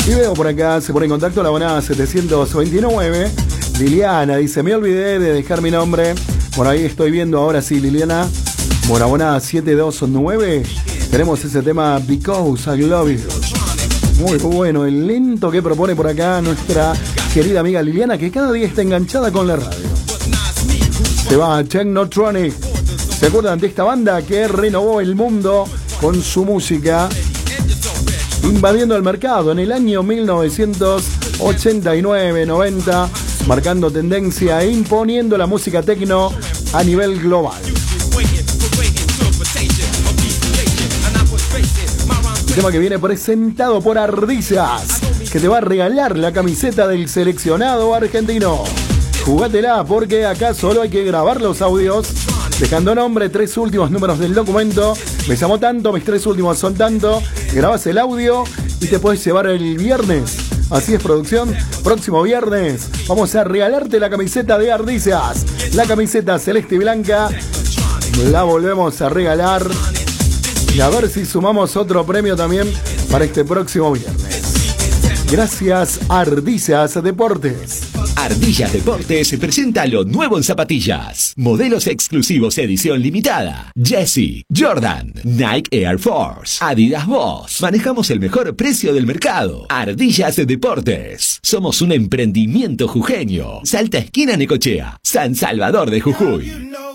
Y veo por acá, se pone en contacto la abonada 729. Liliana dice, me olvidé de dejar mi nombre. Por ahí estoy viendo ahora sí, Liliana. Bueno, abonada 729. Tenemos ese tema Because I Love You. Muy bueno, el lento que propone por acá nuestra querida amiga Liliana, que cada día está enganchada con la radio. Se va a Technotronic. ¿Se acuerdan de esta banda que renovó el mundo con su música? Invadiendo el mercado en el año 1989-90, marcando tendencia e imponiendo la música techno a nivel global. El tema que viene presentado por Ardillas, que te va a regalar la camiseta del seleccionado argentino. Jugátela porque acá solo hay que grabar los audios, dejando nombre, 3 últimos números del documento. Me llamó tanto, mis 3 últimos son tanto. Grabas el audio y te puedes llevar el viernes. Así es, producción. Próximo viernes vamos a regalarte la camiseta de Ardillas. La camiseta celeste y blanca. La volvemos a regalar. Y a ver si sumamos otro premio también para este próximo viernes. Gracias, Ardillas Deportes. Ardillas Deportes presenta lo nuevo en zapatillas. Modelos exclusivos edición limitada. Jessie, Jordan, Nike Air Force, Adidas Boss. Manejamos el mejor precio del mercado. Ardillas Deportes. Somos un emprendimiento jujeño. Salta esquina Necochea, San Salvador de Jujuy.